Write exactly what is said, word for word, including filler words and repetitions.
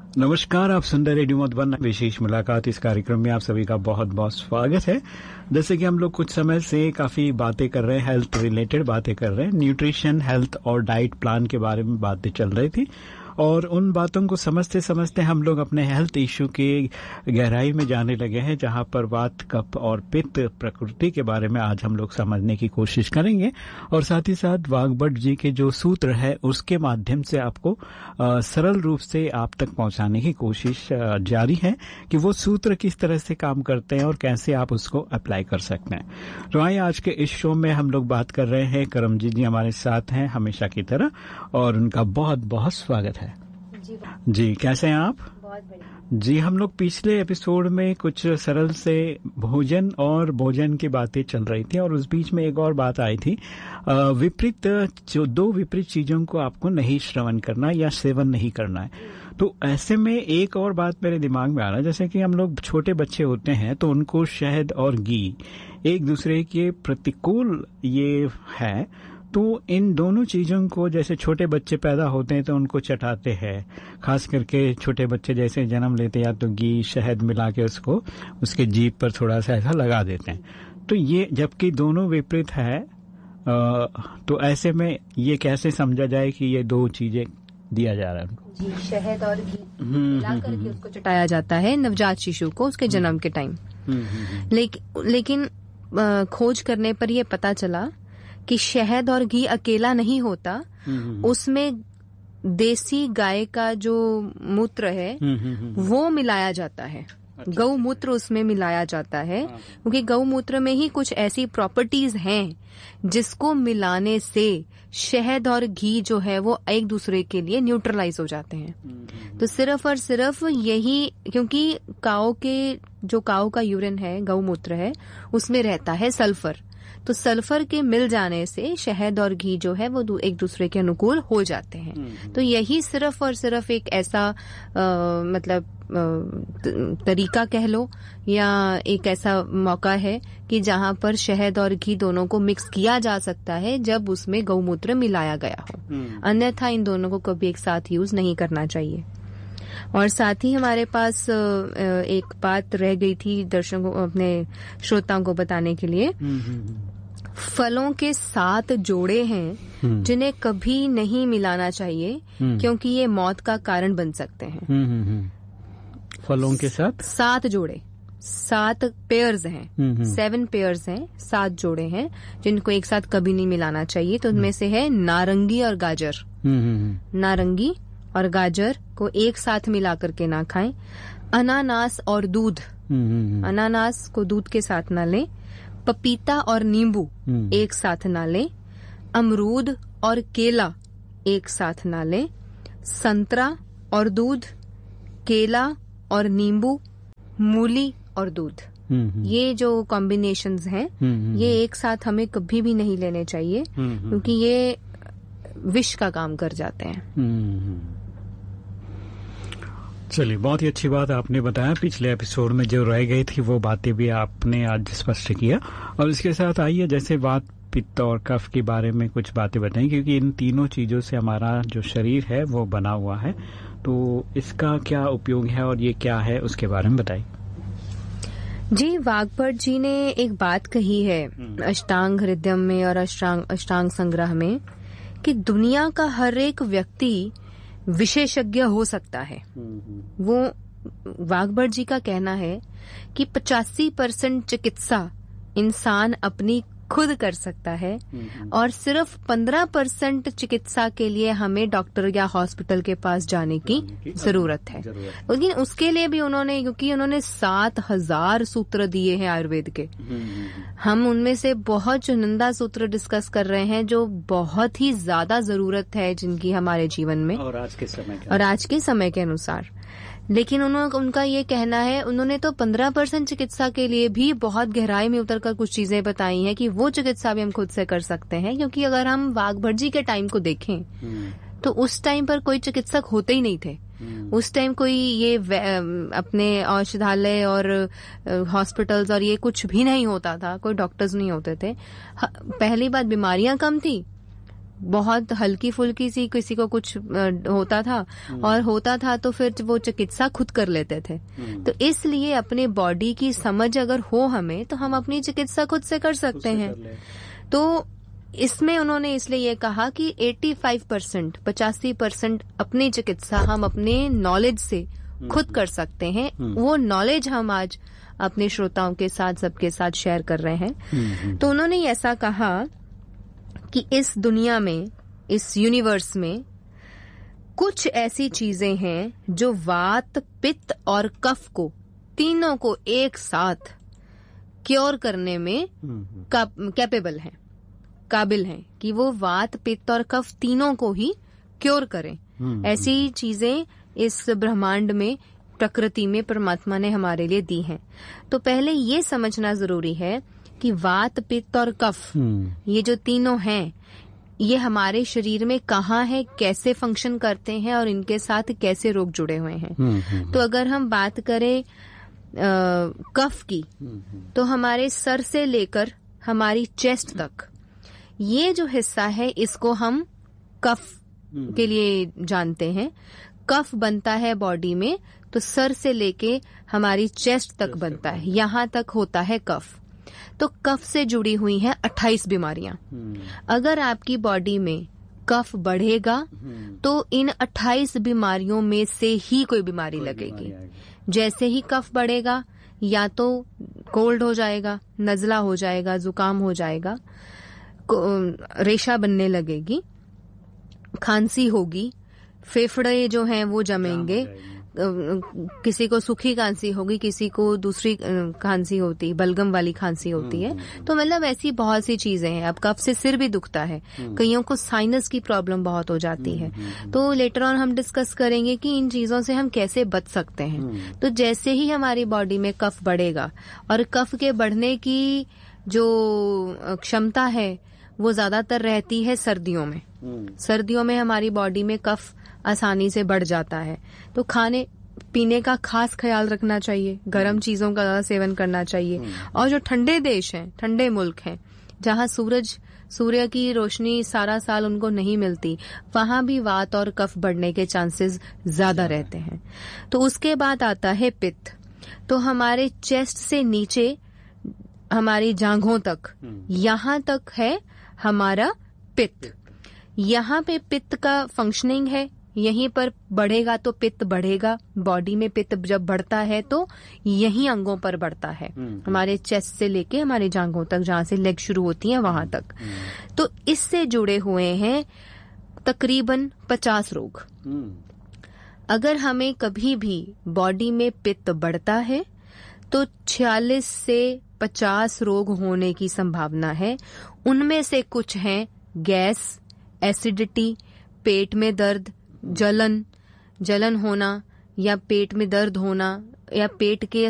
नमस्कार, आप सुन रहे रेडियो मधुबन विशेष मुलाकात। इस कार्यक्रम में आप सभी का बहुत बहुत स्वागत है। जैसे कि हम लोग कुछ समय से काफी बातें कर रहे हैं, हेल्थ रिलेटेड बातें कर रहे हैं, न्यूट्रिशन, हेल्थ और डाइट प्लान के बारे में बातें चल रही थी और उन बातों को समझते समझते हम लोग अपने हेल्थ इश्यू के गहराई में जाने लगे हैं, जहां पर वात, कफ और पित्त प्रकृति के बारे में आज हम लोग समझने की कोशिश करेंगे और साथ ही साथ वाग्भट जी के जो सूत्र है उसके माध्यम से आपको आ, सरल रूप से आप तक पहुंचाने की कोशिश आ, जारी है कि वो सूत्र किस तरह से काम करते हैं और कैसे आप उसको अप्लाई कर सकते हैं। तो आइए आज के इस शो में हम लोग बात कर रहे हैं, करमजीत जी हमारे साथ हैं हमेशा की तरह और उनका बहुत बहुत स्वागत है। जी, जी कैसे हैं आप? बहुत बढ़िया जी, हम लोग पिछले एपिसोड में कुछ सरल से भोजन और भोजन की बातें चल रही थी और उस बीच में एक और बात आई थी, विपरीत जो दो विपरीत चीजों को आपको नहीं श्रवण करना या सेवन नहीं करना है। तो ऐसे में एक और बात मेरे दिमाग में आ रहा है, जैसे कि हम लोग छोटे बच्चे होते हैं तो उनको शहद और घी एक दूसरे के प्रतिकूल ये है, तो इन दोनों चीजों को, जैसे छोटे बच्चे पैदा होते हैं तो उनको चटाते हैं, खास करके छोटे बच्चे जैसे जन्म लेते या तो घी शहद मिला के उसको उसके जीभ पर थोड़ा सा ऐसा लगा देते हैं। तो ये जबकि दोनों विपरीत है, तो ऐसे में ये कैसे समझा जाए कि ये दो चीजें दिया जा रहा है उनको? जी, शहद और घी मिला करके उसको चटाया जाता है नवजात शिशु को उसके जन्म के टाइम। लेकिन लेकिन खोज करने पर यह पता चला कि शहद और घी अकेला नहीं होता, उसमें देसी गाय का जो मूत्र है वो मिलाया जाता है। अच्छा, गौमूत्र उसमें मिलाया जाता है क्योंकि गौमूत्र में ही कुछ ऐसी प्रॉपर्टीज हैं जिसको मिलाने से शहद और घी जो है वो एक दूसरे के लिए न्यूट्रलाइज हो जाते हैं। तो सिर्फ और सिर्फ यही, क्योंकि काऊ के जो काऊ का यूरिन है, गौमूत्र है, उसमें रहता है सल्फर, तो सल्फर के मिल जाने से शहद और घी जो है वो एक दूसरे के अनुकूल हो जाते हैं। तो यही सिर्फ और सिर्फ एक ऐसा आ, मतलब आ, तरीका कह लो या एक ऐसा मौका है कि जहां पर शहद और घी दोनों को मिक्स किया जा सकता है जब उसमें गौमूत्र मिलाया गया हो, अन्यथा इन दोनों को कभी एक साथ यूज नहीं करना चाहिए। और साथ ही हमारे पास एक बात रह गई थी दर्शकों, अपने श्रोताओं को बताने के लिए, फलों के सात जोड़े हैं जिन्हें कभी नहीं मिलाना चाहिए क्योंकि ये मौत का कारण बन सकते हैं। फलों के साथ सात जोड़े, सात पेयर्स हैं, सेवन पेयर्स हैं, सात जोड़े हैं जिनको एक साथ कभी नहीं मिलाना चाहिए। तो उनमें से है नारंगी और गाजर। नारंगी और गाजर को एक साथ मिला करके ना खाएं। अनानास और दूध, अनानास को दूध के साथ ना लें। पपीता और नींबू एक साथ ना लें। अमरूद और केला एक साथ ना लें। संतरा और दूध, केला और नींबू, मूली और दूध, ये जो कॉम्बिनेशंस हैं ये एक साथ हमें कभी भी नहीं लेने चाहिए क्योंकि ये विष का काम कर जाते हैं। चलिए, बहुत ही अच्छी बात आपने बताया। पिछले एपिसोड में जो रह गई थी वो बातें भी आपने आज स्पष्ट किया और इसके साथ आइए जैसे वात, पित्त और कफ के बारे में कुछ बातें बताएं, क्योंकि इन तीनों चीजों से हमारा जो शरीर है वो बना हुआ है। तो इसका क्या उपयोग है और ये क्या है, उसके बारे में बताइए। जी, वाग्भट जी ने एक बात कही है अष्टांग हृदयम में और अष्टांग अष्टांग संग्रह में कि दुनिया का हर एक व्यक्ति विशेषज्ञ हो सकता है। वो वाग्भट जी का कहना है कि पचासी परसेंट चिकित्सा इंसान अपनी खुद कर सकता है और सिर्फ पंद्रह परसेंट चिकित्सा के लिए हमें डॉक्टर या हॉस्पिटल के पास जाने की जरूरत है। लेकिन उसके लिए भी उन्होंने, क्योंकि उन्होंने सात हजार सूत्र दिए हैं आयुर्वेद के, हम उनमें से बहुत चुनिंदा सूत्र डिस्कस कर रहे हैं जो बहुत ही ज्यादा जरूरत है जिनकी हमारे जीवन में और आज के समय और आज के समय के अनुसार। लेकिन उन्होंने, उनका ये कहना है, उन्होंने तो पंद्रह परसेंट चिकित्सा के लिए भी बहुत गहराई में उतरकर कुछ चीजें बताई हैं कि वो चिकित्सा भी हम खुद से कर सकते हैं। क्योंकि अगर हम वाग्भट जी के टाइम को देखें तो उस टाइम पर कोई चिकित्सक होते ही नहीं थे। उस टाइम कोई ये अपने औषधालय और हॉस्पिटल्स और ये कुछ भी नहीं होता था, कोई डॉक्टर्स नहीं होते थे। पहली बात, बीमारियां कम थी, बहुत हल्की फुल्की सी किसी को कुछ होता था और होता था तो फिर वो चिकित्सा खुद कर लेते थे। तो इसलिए अपने बॉडी की समझ अगर हो हमें तो हम अपनी चिकित्सा खुद से कर सकते हैं। तो इसमें उन्होंने इसलिए ये कहा कि पचासी परसेंट पचासी परसेंट अपनी चिकित्सा हम अपने नॉलेज से खुद कर सकते हैं। वो नॉलेज हम आज अपने श्रोताओं के साथ सबके साथ शेयर कर रहे हैं। तो उन्होंने ऐसा कहा कि इस दुनिया में, इस यूनिवर्स में कुछ ऐसी चीजें हैं जो वात, पित्त और कफ को तीनों को एक साथ क्योर करने में कैपेबल हैं, काबिल हैं कि वो वात, पित्त और कफ तीनों को ही क्योर करें। ऐसी चीजें इस ब्रह्मांड में, प्रकृति में परमात्मा ने हमारे लिए दी हैं। तो पहले ये समझना जरूरी है कि वात, पित्त और कफ ये जो तीनों हैं ये हमारे शरीर में कहाँ है, कैसे फंक्शन करते हैं और इनके साथ कैसे रोग जुड़े हुए हैं। तो अगर हम बात करें आ, कफ की, तो हमारे सर से लेकर हमारी चेस्ट तक ये जो हिस्सा है इसको हम कफ के लिए जानते हैं। कफ बनता है बॉडी में तो सर से लेके हमारी चेस्ट तक बनता है, यहाँ तक होता है कफ। तो कफ से जुड़ी हुई हैं अट्ठाईस बीमारियां। अगर आपकी बॉडी में कफ बढ़ेगा तो इन अट्ठाईस बीमारियों में से ही कोई बीमारी लगेगी। जैसे ही कफ बढ़ेगा या तो कोल्ड हो जाएगा, नजला हो जाएगा, जुकाम हो जाएगा, रेशा बनने लगेगी, खांसी होगी, फेफड़े जो हैं वो जमेंगे, किसी को सूखी खांसी होगी, किसी को दूसरी खांसी होती, बलगम वाली खांसी होती है। तो मतलब ऐसी बहुत सी चीजें हैं। अब कफ से सिर भी दुखता है, कईयों को साइनस की प्रॉब्लम बहुत हो जाती है। तो लेटर ऑन हम डिस्कस करेंगे कि इन चीजों से हम कैसे बच सकते हैं। तो जैसे ही हमारी बॉडी में कफ बढ़ेगा, और कफ के बढ़ने की जो क्षमता है वो ज्यादातर रहती है सर्दियों में। सर्दियों में हमारी बॉडी में कफ आसानी से बढ़ जाता है। तो खाने पीने का खास ख्याल रखना चाहिए, गर्म चीजों का ज्यादा सेवन करना चाहिए। और जो ठंडे देश हैं, ठंडे मुल्क हैं, जहाँ सूरज सूर्य की रोशनी सारा साल उनको नहीं मिलती, वहां भी वात और कफ बढ़ने के चांसेस ज्यादा रहते हैं। तो उसके बाद आता है पित्त। तो हमारे चेस्ट से नीचे हमारी जांघों तक, यहाँ तक है हमारा पित्त। यहाँ पे पित्त का फंक्शनिंग है, यहीं पर बढ़ेगा तो पित्त बढ़ेगा। बॉडी में पित्त जब बढ़ता है तो यहीं अंगों पर बढ़ता है, हमारे चेस्ट से लेके हमारे जांघों तक, जहां से लेग शुरू होती है वहां तक। तो इससे जुड़े हुए हैं तकरीबन पचास रोग। अगर हमें कभी भी बॉडी में पित्त बढ़ता है तो छियालीस से पचास रोग होने की संभावना है। उनमें से कुछ हैं गैस, एसिडिटी, पेट में दर्द, जलन जलन होना, या पेट में दर्द होना, या पेट के